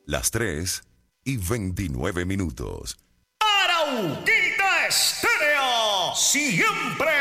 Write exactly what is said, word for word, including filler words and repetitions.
Las tres y veintinueve minutos. Arauquita Estéreo, siempre